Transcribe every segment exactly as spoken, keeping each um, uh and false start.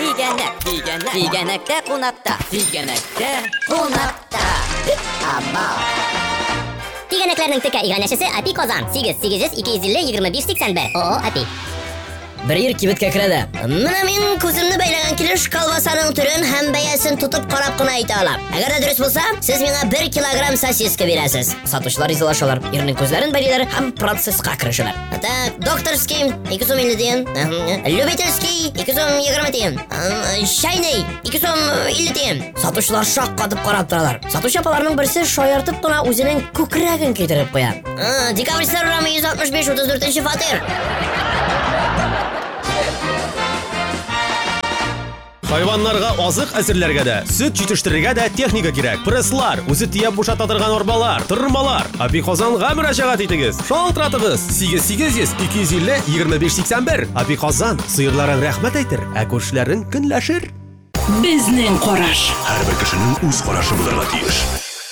Тигәнәк, тигәнәк, тигәнәктә кунакта, тигәнәктә кунакта. Аба. Тигәнәкләрнең текә иганәчесе Апи Казан. сигез сигез йөз ике йөз илле егерме биш сиксән бер. О, Апи. Bir yer kibitga kiradi. Менә мин күземне бәйләгән килеш колбасаның төрен һәм бәясен тотып карап кына әйтә алам. Әгәр дә дөрес булса, сез миңа бер килограмм сосиска бирәсез. Сатучылар ризалашалар. Ирнең күзләрен бәйлиләр һәм процесска керешәләр. Так, докторский ике сум илле тиен. Любительский ике сум егерме тиен. Чайный ике сум илле тиен. Сатучылар шаккатып карап торалар. Сатучы апаларның берсе шаяртып кына үзенең күкрәген китереп куя. Декабристар урамы йөз алтмыш биш утыз дүртенче фатир. Хайваннарга азык әзерләргә дә, сөт җитештерергә дә техника кирәк. Пресслар, үзе тияп бушата торган арбалар, тырмалар. Апи Казанга мөрәҗәгать итегез. Шалтыратыгыз сигез сигез йөз ике йөз илле егерме биш сиксән бер. Апи Казан сыерларын рәхмәт әйтер, ә күршләрен көнләшер. Безнең караш. Һәрбер кешенең үз карашы булырга тиеш.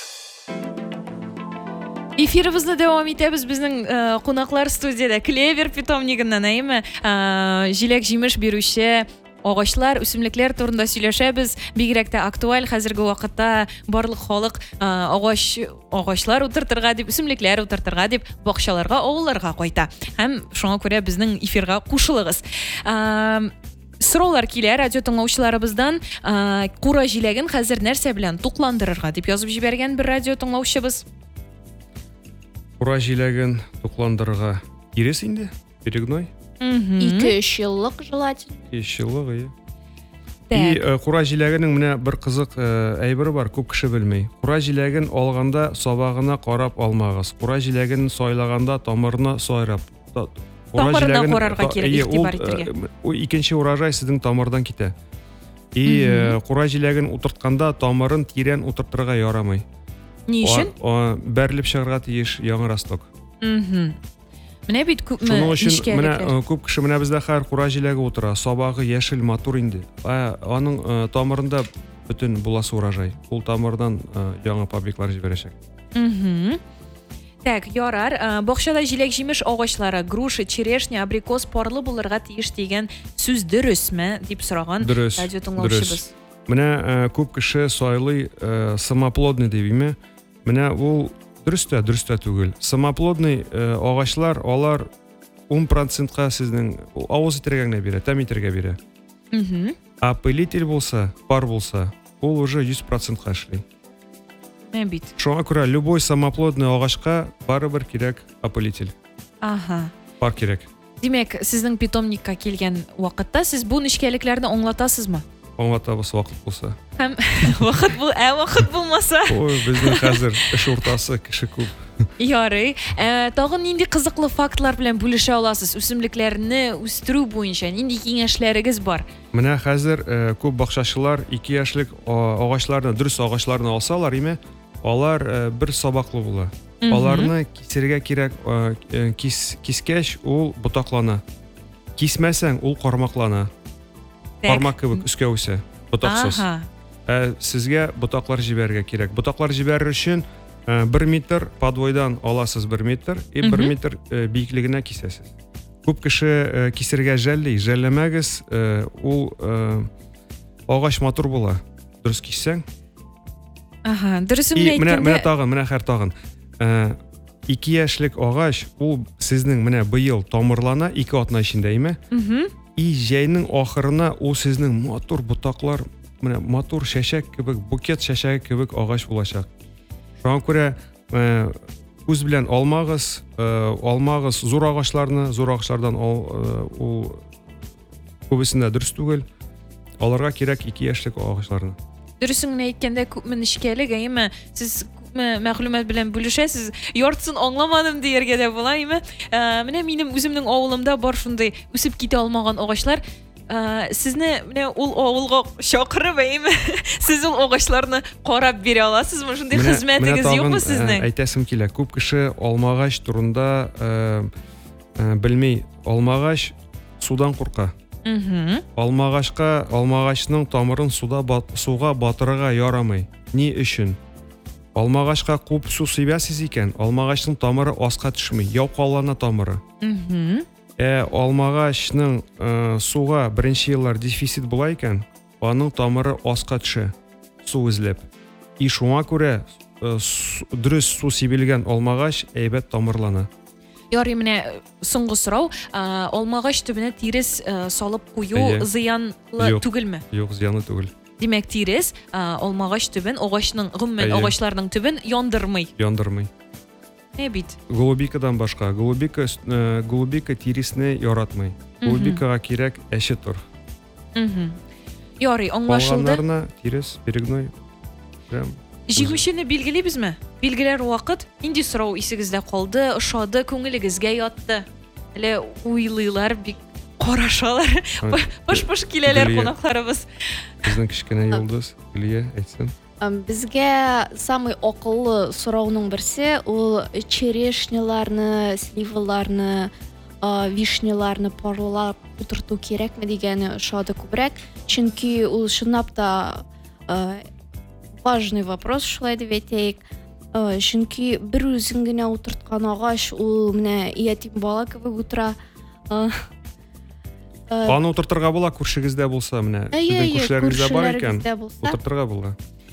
Эфирыбызны дәвам итәбез. Безнең uh, кунаклар студиядә Клевер питомнигыннан, әйме, uh, җиләк җимеш бирүче агачлар, үсемлекләр турында сөйләшәбез. Бигрәк тә актуаль хәзерге вакытта барлык халык агач агачлар утыртырга дип, үсемлекләр утыртырга дип бакчаларга, авылларга кайта. Һәм шуңа күрә безнең эфирга кушылыгыз. Сораулар килә радио тыңлаучыларыбыздан. Кура җиләген хәзер нәрсә белән тукландырырга дип язып җибәргән бер радио тыңлаучыбыз. Кура җиләген тукландырырга кирес инде, перегной. ике-өч еллык желательно. ике еллык, ия. И кура җиләгенең менә бер кызык әйбере бар, күп кеше белмәй. Кура җиләген алганда сабагына карап алмагыз. Кура җиләген сайлаганда тамырына сайрап. Тамырына карарга кирәк, игътибар итәргә. Ул икенче урожай сезнең тамырдан китә. И кура җиләген утыртканда тамырын тирән утыртырга ярамый. Ни өчен? Бәрелеп чыгарга тиеш яңа росток. Мм. Менә бит күпме нишкәлекләр. Менә күп кеше менә бездә һәр кура җиләге утыра. Сабагы яшел матур инде. Аның тамырында бөтен буласы урожай. Ул тамырдан яңа пабиклар җибәрәчәк. Мм. Так, ярар. Бакчада җиләк җимеш агачлары, груша, черешня, абрикос парлы булырга тиеш дигән сүз дөресме дип сораган радио тыңлаучыбыз. Менә күп кеше сайлый самоплодный дип. Менә ул дөрестә, дөрестә түгел. Самоплодный агачлар, алар ун процентка сезнең авыз итәргә генә бирә, тәм итәргә бирә. Мм. А пылитель булса, пар булса, ул уже йөз процентка эшли. Менә бит. Шуңа күрә любой самоплодный агачка барыбер кирәк опылитель. Ага. Пар кирәк. Димәк, сезнең питомникка килгән вакытта сез бу нишкәлекләрне аңлатасызмы? Аңлатабыз вакыт булса. Һәм вакыт бул, ә вакыт булмаса. Ой, безнең хәзер эш уртасы кеше күп. Ярый. Тагын нинди кызыклы фактлар белән бүлешә аласыз? Үсемлекләрне үстерү буенча нинди киңәшләрегез бар? Менә хәзер күп бакчачылар ике яшьлек агачларны, дөрес агачларны алсалар, име, алар бер сабаклы була. Аларны кисергә кирәк, кискәч ул ботаклана. Кисмәсәң ул кармаклана. Кармак кебек үскә үсә, ботаксыз. Ә сезгә ботаклар җибәрергә кирәк. Ботаклар җибәрер өчен бер метр подвойдан аласыз бер метр, и бер метр биеклегенә кисәсез. Күп кеше кисергә жәлли, жәлләмәгез, ул агач матур була. Дөрес киссәң. Ага, дөресен әйткәндә. Менә менә тагын, менә һәр тагын. ике яшьлек агач, ул сезнең менә быел тамырлана ике атна эчендә, име? Мм. И җәйнең ахырына ул сезнең матур ботаклар, менә матур чәчәк кебек, букет чәчәге кебек агач булачак. Шуңа күрә күз белән алмагыз, алмагыз зур агачларны, зур агачлардан ул күбесендә дөрес түгел. Аларга кирәк ике яшьлек агачларны. Дөресен әйткәндә күпме нишкәлек, әйме, сез күпме мәгълүмат белән бүлешәсез, яртысын аңламадым дияргә дә була, әйме. Менә минем үземнең авылымда бар шундый үсеп китә алмаган агачлар. Сезне менә ул авылга чакырып, әйме, сез ул агачларны карап бирә аласызмы? Шундый хезмәтегез юкмы сезнең? Әйтәсем килә, күп кеше алмагач турында белми, алмагач судан курка. Мм. Алмагачка, алмагачның тамырын суда суга батырырга ярамый. Ни өчен? Алмагачка күп су сибәсез икән, алмагачның тамыры аска төшми, яукалана тамыры. Мм. Ә алмагачның э, суга беренче еллар дефицит була икән, аның тамыры аска төшә, су эзләп. И шуңа күрә э, су- дөрес су сибелгән алмагач әйбәт тамырлана. Ярый, менә соңгы сорау, а, алмагач төбенә тирес а, салып кую Әйе. зыянлы Юк. түгелме? Юк, зыяны түгел. Димәк, тирес а, алмагач төбен, агачның, гомумән Әйе. агачларның төбен яндырмый. Яндырмый. Ә бит. Голубикадан башка. Голубика э, голубика тиресне яратмый. Голубикага кирәк әче тор. Мгм. Ярый, аңлашылды. Калганнарына тирес, перегной. Прям Җиңүчене билгелибезме? Билгеләр вакыт. Инде сорау исегездә калды, ошады, күңелегезгә ятты. Әле уйлыйлар, бик карашалар. Баш-баш киләләр Гөлия. кунакларыбыз. безнең кечкенә йолдыз, Гөлия, әйтсен. Ам, Безгә самый акыллы сорауның берсе ул черешняларны, сливаларны, а, вишняларны парлап утырту кирәкме дигәне шады күбрәк. Чөнки ул чынлап та а, важный вопрос, шулай дип әйтәйек. А, Чөнки бер үзең генә утырткан агач ул менә ятим бала кебек утыра. А, а, Аны утыртырга була күршегездә булса, менә әйе, сезнең әйе, күршеләрегездә бар икән. күршеләрегездә булса. Утыртырга була.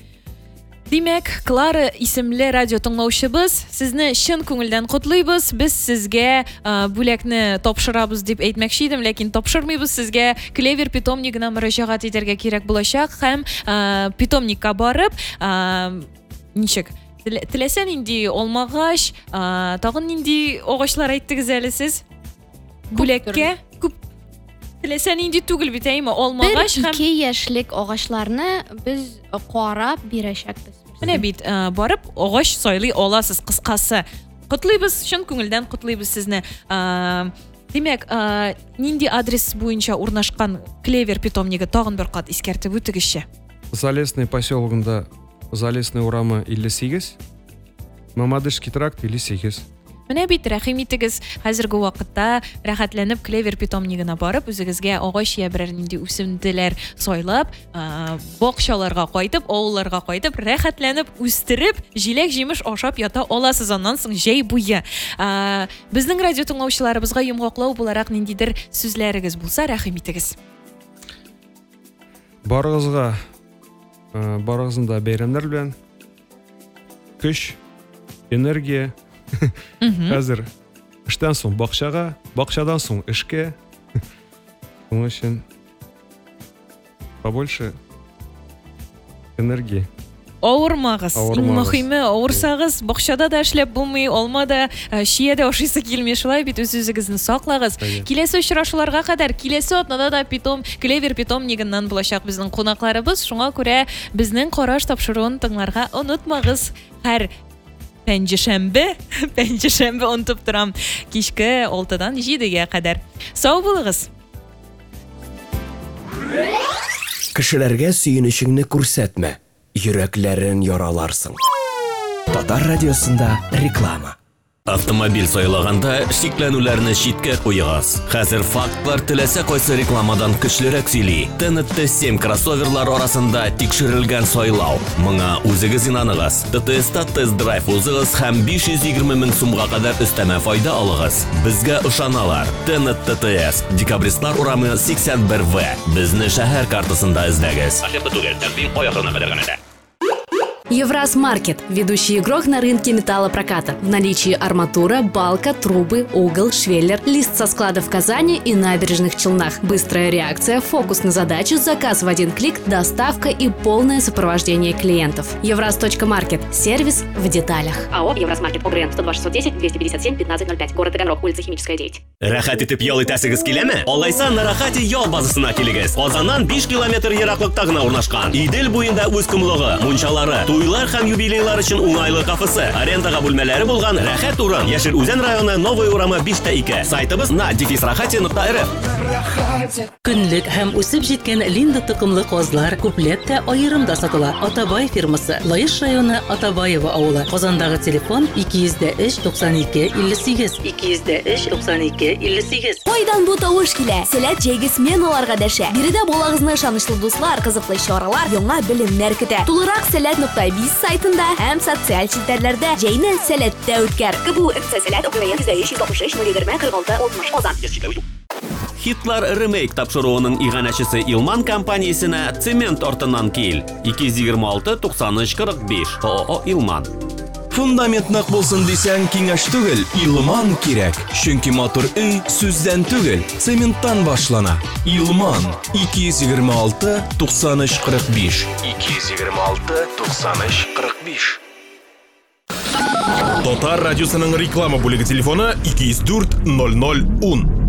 Димәк, Клара исемле радио тыңлаучыбыз, сезне чын күңелдән котлыйбыз. Без сезгә а, бүләкне тапшырабыз дип әйтмәкче идем, ләкин тапшырмыйбыз. Сезгә Клевер питомнигына мөрәҗәгать итәргә кирәк булачак һәм а, питомникка барып, а, ничек телә- теләсә нинди алмагач, а, тагын нинди агачлар әйттегез әле сез? Бүләккә күп теләсә нинди түгел бит, әйме, Бер алмагач һәм ике яшьлек агачларны без карап бирәчәкбез. Менә бит, ә, барып агач сайлый аласыз, кыскасы. Котлыйбыз, чын күңелдән котлыйбыз сезне. Ә, Димәк, ә, нинди адрес буенча урнашкан Клевер питомнигы тагын бер кат искәртеп үтегезче. Залесный поселогында Залесный урамы илле сигез, Мамадышский тракт илле сигез. Менә бит, рәхим итегез, хәзерге вакытта рәхәтләнеп Клевер питомнигына барып, үзегезгә агач я берәр нинди үсемделәр сайлап, ә, бакчаларга кайтып, авылларга кайтып, рәхәтләнеп үстереп, җиләк-җимеш ашап ята аласыз, аннан соң җәй буе. Ә, Безнең радио тыңлаучыларыбызга йомгаклау буларак ниндидер сүзләрегез булса, рәхим итегез. Барыгызга, э, барыгызны да бәйрәмнәр белән. Көч, энергия. Хәзер эштән соң бакчага, бакчадан соң эшкә. Шуның өчен побольше энергии. Авырмагыз. Иң Авырмагыз. мөһиме, авырсагыз, бакчада да эшләп булмый, алмада, шиядә ашыйсы килми, шулай бит, үз-үзегезне саклагыз. Әйе. Киләсе очрашуларга кадәр, киләсе атнада да питом, Клевер питомнигыннан булачак безнең кунакларыбыз. Шуңа күрә безнең караш тапшыруын тыңларга онытмагыз. Һәр пәнҗешәмбе, пәнҗешәмбе онтып торам, кичке алтыдан җидегә кадәр. Сау булыгыз. Кешеләргә сөенечеңне күрсәтмә, йөрәкләрен яраларсың. Татар радиосында реклама. Автомобиль сайлаганда шикләнүләрне читкә куегыз. Хәзер фактлар теләсә кайсы рекламадан көчлерәк сөйли. Т Н Т семь кроссоверлар арасында тикшерелгән сайлау. Моңа үзегез инаныгыз. Т Т С-та тест-драйв узыгыз һәм биш йөз егерме мең сумга кадәр өстәмә файда алыгыз. Безгә ышаналар. Т Н Т Т С, Декабристлар урамы сиксән бер В. Безне шәһәр картасында эзләгез. Евразмаркет – ведущий игрок на рынке металлопроката. В наличии арматура, балка, трубы, угол, швеллер, лист со склада в Казани и набережных Челнах. Быстрая реакция, фокус на задачу, заказ в один клик, доставка и полное сопровождение клиентов. Евраз.маркет. Сервис в деталях. АО «Евразмаркет». ОГРН сто два шестьсот десять двести пятьдесят семь пятнадцать ноль пять. Город Таганрог. Улица Химическая, девять. Рәхәт итеп ял итәсегез киләме? Алайса Нарахати ял базасына килегез. Казаннан биш километр ераклыкта гына урнашкан. Идел буенда үз кумлыгы, мунчалары, туйлар һәм юбилейлар өчен уңайлы кафесы, арендага бүлмәләре булган рәхәт урын. Яшел Үзән районы, Новый урамы биш тә ике. Сайтыбыз на дефис рахати нокта р ф. Көнлек һәм үсеп җиткән Линда токымлы казлар күпләп тә аерымда сатыла. Атабай фирмасы, Лаеш районы, Атабаева авылы. Казандагы телефон ике йөз өч туксан ике илле сигез. ике йөз өч туксан ике илле сигез. Кайдан бу тавыш килә? Сәләт җәйге сменаларга дәшә. Биредә булагызны ышанычлы дуслар, кызыклы чаралар, яңа белемнәр көтә. Тулырак сәләт нокта биз сайтында һәм социаль челтәрләрдә җәйне сәләттә үткәр. КБУ икътисад укыгыя йөз өч алтмыш өч ноль егерме кырык алты алтмыш Казан. Хитлар ремейк тапшыруының иганәчесе Илман компаниясенә цемент артыннан кил. ике йөз егерме алты туксан өч кырык биш. ООО Илман. Фундамент нык булсын дисәң, киңәш түгел, Илман кирәк. Чөнки матур өй сүздән түгел, цементтан башлана. Илман ике йөз егерме алты туксан өч кырык биш. ике йөз егерме алты туксан өч кырык биш. Татар радиосының реклама бүлеге телефоны ике йөз дүрт ноль ноль ун.